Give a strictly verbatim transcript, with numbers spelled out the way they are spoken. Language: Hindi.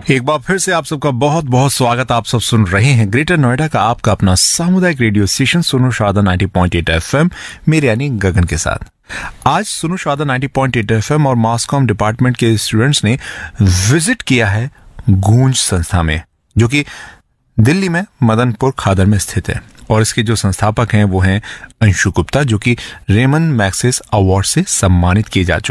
एक बार फिर से आप सबका बहुत बहुत स्वागत। आप सब सुन रहे हैं ग्रेटर नोएडा का आपका अपना सामुदायिक रेडियो स्टेशन सुनो शारदा नब्बे पॉइंट आठ एफएम, मेरे यानी गगन के साथ। आज सुनो शारदा नब्बे पॉइंट आठ एफएम और मास कॉम डिपार्टमेंट के स्टूडेंट्स ने विजिट किया है गूंज संस्था में, जो कि दिल्ली में मदनपुर खादर में स्थित है। और इसके जो संस्थापक हैं वो हैं अंशु गुप्ता, जो कि रेमन मैग्सेस अवार्ड से सम्मानित किए जा